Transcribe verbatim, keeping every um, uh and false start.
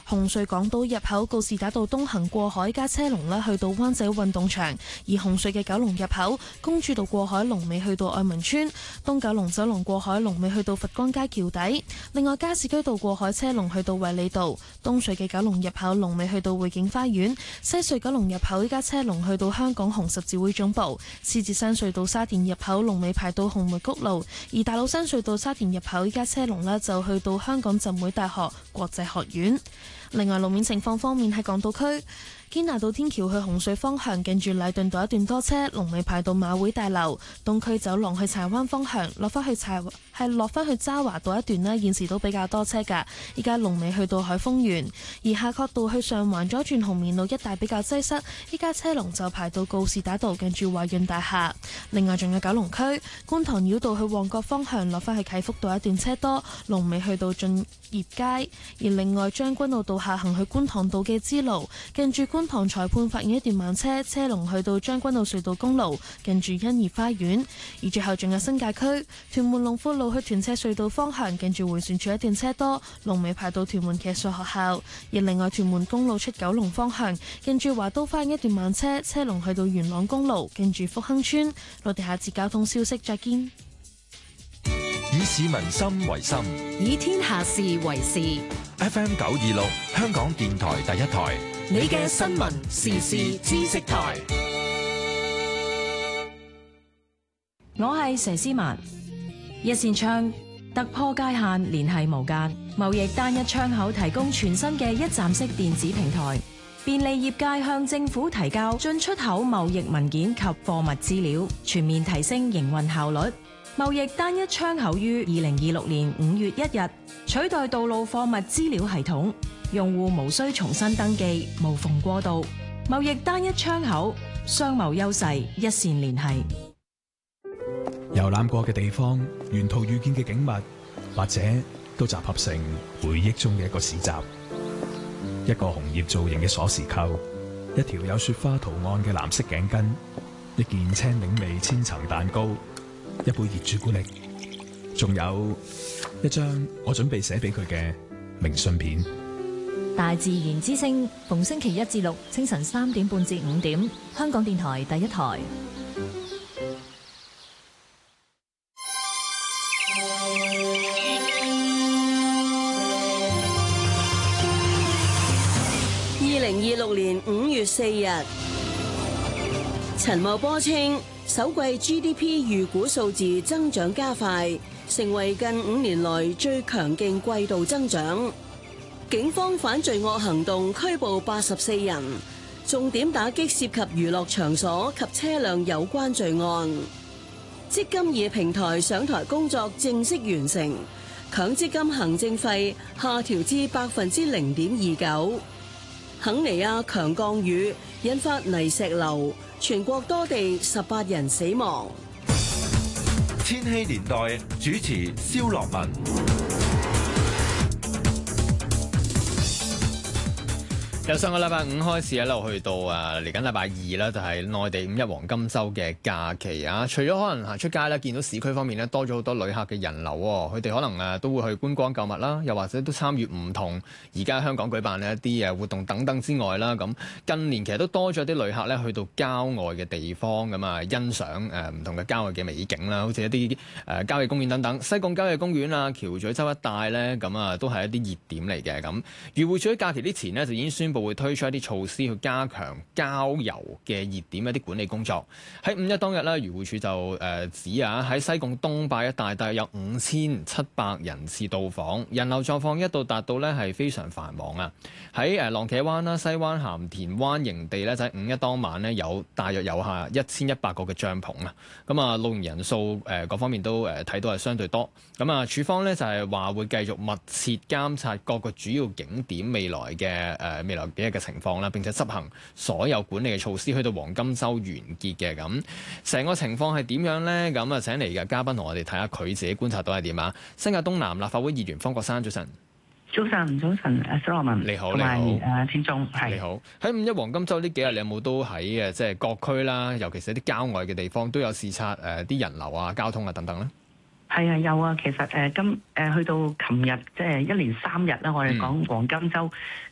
紅隧港島入口告士打道東行過海加車龍呢去到灣仔運動場，而紅隧嘅九龍入口公主道過海龍尾去到愛民村，東九龍走廊過海龍尾去到佛光街橋底。另外加士居道過海車龍去到衛理道，東隧嘅九龍入口龍尾去到匯景花園，西隧九龍入口依家車龍去到香港紅十字會總部，獅子山隧道沙田入口龍尾排到紅梅谷路，而大老山隧道沙田入口依家車龍呢就去到香港浸會大學國際學院。另外路面情況方面，喺港島區堅拿道天橋去紅隧方向，近住禮頓道一段多車，龍尾排到馬會大樓。東區走廊去柴灣方向，落翻去柴係落翻去渣華道一段呢，現時都比較多車㗎。依家龍尾去到海豐園，而夏慤道去上環左轉紅棉路一帶比較擠塞，依家車龍就排到告士打道，近住華潤大廈。另外仲有九龍區觀塘繞道去旺角方向，落翻去啟福道一段車多，龍尾去到駿業街。而另外將軍澳道下行去觀塘道嘅支路，近住觀塘裁判發現一段慢車，車龍去到將軍澳隧道公路，近住欣怡花園。而最後仲有新界區屯門龍富路去屯赤隧道方向，近住迴旋處一段車多，龍尾排到屯門騎術學校。而另外屯門公路出九龍方向，近住華都花園一段慢車，車龍去到元朗公路，近住福亨村。我哋下次交通消息再見。 以市民心為心， 以天下事為事。 F M 九二六香港電台第一台， 你嘅新聞時事知識台。 我係佘詩曼。一線窗突破界限，聯繫無間，貿易單一窗口提供全新嘅一站式電子平台，便利業界向政府提交進出口貿易文件及貨物資料，全面提升營運效率。貿易單一窗口於二零二六年五月一日取代道路貨物資料系統，用戶無需重新登記，無縫過渡。貿易單一窗口，商貿優勢一線連繫。 遊覽過嘅地方，沿途遇見嘅景物，或者都集合成回憶中嘅一個市集。一個紅葉造型嘅鎖匙扣，一條有雪花圖案嘅藍色頸巾，一件青檸味千層蛋糕，一杯熱朱古力，仲有一張我準備寫俾佢嘅明信片。 大自然之聲，逢星期一至六清晨三點半至五點，香港電台第一台。 二零二六年五月四日，陳茂波稱首季 G D P 預估數字增長加快，成為近五年來最強勁季度增長。警方反罪惡行動拘捕八十四人，重點打擊涉及娛樂場所及車輛有關罪案。積金易平台上台工作正式完成，強積金行政費下調至百分之零點二九。肯尼亞強降雨引發泥石流，全國多地十八人死亡。 千禧年代主持蕭樂文。 由上個禮拜五開始一路去到啊嚟緊禮拜二啦，就係內地五一黃金週嘅假期啊！除咗可能行出街咧，見到市區方面咧多咗好多旅客嘅人流，佢哋可能誒都會去觀光購物啦，又或者都參與唔同而家香港舉辦嘅一啲誒活動等等之外啦。咁近年其實都多咗啲旅客咧去到郊外嘅地方咁啊，欣賞誒唔同嘅郊外嘅美景啦，好似一啲誒郊野公園等等，西貢郊野公園啊、橋咀洲一帶咧，咁啊都係一啲熱點嚟嘅。咁漁護署喺假期之前呢，就已經宣布會推出一啲措施去加強郊遊嘅熱點一啲管理工作。喺五一當日咧，漁護署就誒、呃、指啊，喺西貢東壩一帶大約有五千七百人次到訪，人流狀況一度達到咧係非常繁忙啊！喺誒浪茄灣啦、西灣鹹田灣營地咧，就喺五一當晚咧有大約有下一千一百個嘅帳篷啊！咁啊，露營人數誒各方面都誒睇到係相對多。咁啊，署方咧就係話會繼續密切監察各個主要景點未來嘅誒、呃、未來幾日嘅情況啦，並且執行所有管理嘅措施，去到黃金週完結嘅。咁成個情況係點樣呢？咁啊，請嚟嘅嘉賓同我哋睇下佢自己觀察到係點啊！新界東南立法會議員方國珊，早晨。 早晨，早晨，誒，蘇羅文， 你好， 你好， 誒， 天中，係你好。喺五一黃金週呢幾日，你有冇都喺誒即係各區啦，尤其是啲郊外嘅地方，都有視察誒啲人流啊、交通啊等等咧？ 係啊，有啊。其實誒今誒去到琴日，即係一連三日啦，我哋講黃金週。